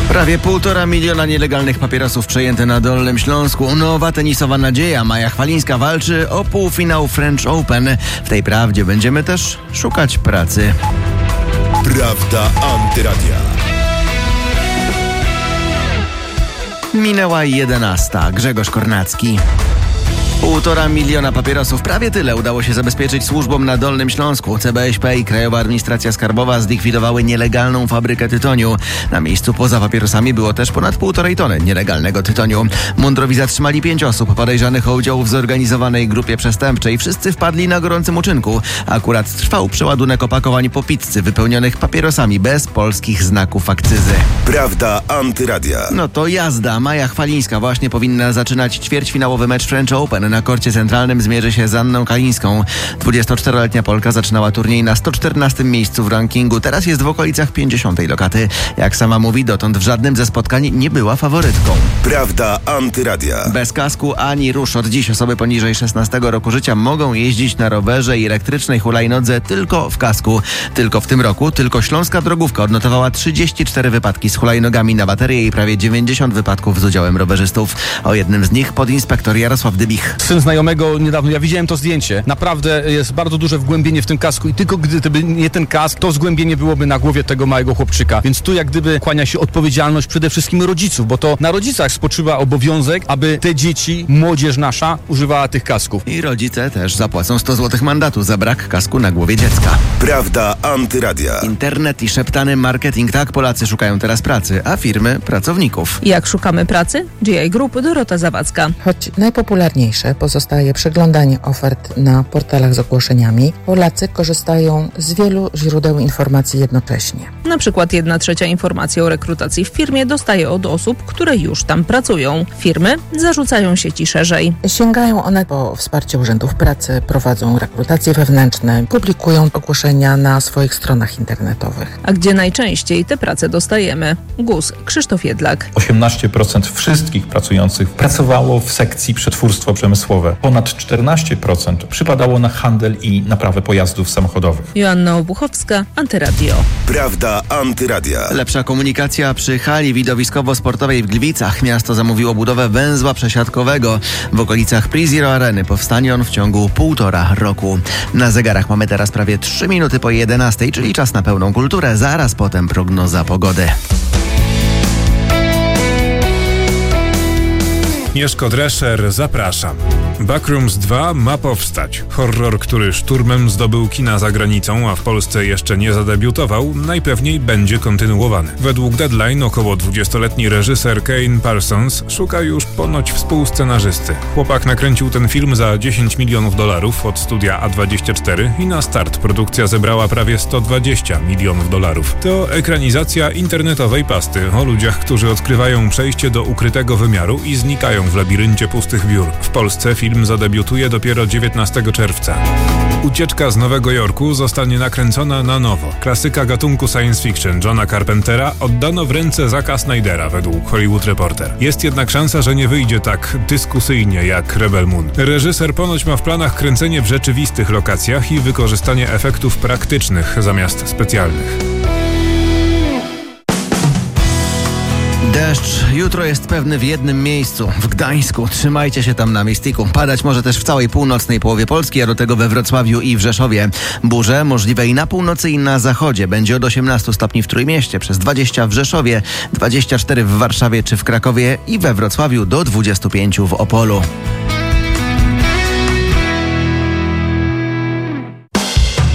Prawie 1,5 miliona nielegalnych papierosów przejęte na Dolnym Śląsku. Nowa tenisowa nadzieja Maja Chwalińska walczy o półfinał French Open. W tej prawdzie będziemy też szukać pracy. Prawda Antyradia. Minęła 11. Grzegorz Kornacki. 1,5 miliona papierosów, prawie tyle udało się zabezpieczyć służbom na Dolnym Śląsku. CBŚP i Krajowa Administracja Skarbowa zlikwidowały nielegalną fabrykę tytoniu. Na miejscu poza papierosami było też ponad 1,5 tony nielegalnego tytoniu. Mundurowi zatrzymali 5 osób podejrzanych o udział w zorganizowanej grupie przestępczej. Wszyscy wpadli na gorącym uczynku. Akurat trwał przeładunek opakowań po pizzy wypełnionych papierosami bez polskich znaków akcyzy. Prawda Antyradia. No to jazda. Maja Chwalińska właśnie powinna zaczynać ćwierćfinałowy mecz French Open. Na korcie centralnym zmierzy się z Anną Kalińską. 24-letnia Polka zaczynała turniej na 114 miejscu w rankingu. Teraz jest w okolicach 50. lokaty. Jak sama mówi, dotąd w żadnym ze spotkań nie była faworytką. Prawda Antyradia. Bez kasku ani rusz. Od dziś osoby poniżej 16 roku życia mogą jeździć na rowerze i elektrycznej hulajnodze tylko w kasku. Tylko w tym roku tylko Śląska Drogówka odnotowała 34 wypadki z hulajnogami na baterię i prawie 90 wypadków z udziałem rowerzystów. O jednym z nich podinspektor Jarosław Dybich. Syn znajomego niedawno, ja widziałem to zdjęcie. Naprawdę jest bardzo duże wgłębienie w tym kasku i tylko gdyby nie ten kask, to zgłębienie byłoby na głowie tego małego chłopczyka. Więc tu jak gdyby kłania się odpowiedzialność przede wszystkim rodziców, bo to na rodzicach spoczywa obowiązek, aby te dzieci, młodzież nasza używała tych kasków. I rodzice też zapłacą 100 zł mandatu za brak kasku na głowie dziecka. Prawda Antyradia. Internet i szeptany marketing. Tak Polacy szukają teraz pracy, a firmy pracowników. Jak szukamy pracy? GI Group, Dorota Zawadzka. Choć najpopularniejsze pozostaje przeglądanie ofert na portalach z ogłoszeniami, Polacy korzystają z wielu źródeł informacji jednocześnie. Na przykład 1/3 informacji o rekrutacji w firmie dostaje od osób, które już tam pracują. Firmy zarzucają sieci szerzej. Sięgają one po wsparcie urzędów pracy, prowadzą rekrutacje wewnętrzne, publikują ogłoszenia na swoich stronach internetowych. A gdzie najczęściej te prace dostajemy? GUS, Krzysztof Jedlak. 18% wszystkich pracujących pracowało w sekcji przetwórstwo przemysłowe. Ponad 14% przypadało na handel i naprawę pojazdów samochodowych. Joanna Obuchowska, Antyradio. Prawda Antyradia. Lepsza komunikacja przy hali widowiskowo-sportowej w Gliwicach. Miasto zamówiło budowę węzła przesiadkowego. W okolicach PreZero Areny powstanie on w ciągu 1,5 roku. Na zegarach mamy teraz prawie 3 minuty po 11, czyli czas na pełną kulturę. Zaraz potem prognoza pogody. Mieszko Drescher, zapraszam. Backrooms 2 ma powstać. Horror, który szturmem zdobył kina za granicą, a w Polsce jeszcze nie zadebiutował, najpewniej będzie kontynuowany. Według Deadline około 20-letni reżyser Kane Parsons szuka już ponoć współscenarzysty. Chłopak nakręcił ten film za $10 milionów od studia A24 i na start produkcja zebrała prawie $120 milionów. To ekranizacja internetowej pasty o ludziach, którzy odkrywają przejście do ukrytego wymiaru i znikają w labiryncie pustych biur. W Polsce film zadebiutuje dopiero 19 czerwca. Ucieczka z Nowego Jorku zostanie nakręcona na nowo. Klasyka gatunku science fiction Johna Carpentera oddano w ręce Zacka Snydera według Hollywood Reporter. Jest jednak szansa, że nie wyjdzie tak dyskusyjnie jak Rebel Moon. Reżyser ponoć ma w planach kręcenie w rzeczywistych lokacjach i wykorzystanie efektów praktycznych zamiast specjalnych. Deszcz jutro jest pewny w jednym miejscu, w Gdańsku. Trzymajcie się tam na mistiku. Padać może też w całej północnej połowie Polski, a do tego we Wrocławiu i w Rzeszowie. Burze możliwe i na północy, i na zachodzie. Będzie od 18 stopni w Trójmieście, przez 20 w Rzeszowie, 24 w Warszawie czy w Krakowie i we Wrocławiu do 25 w Opolu.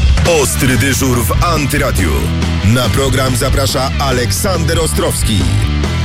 Ostry dyżur w Antyradiu. Na program zaprasza Aleksander Ostrowski.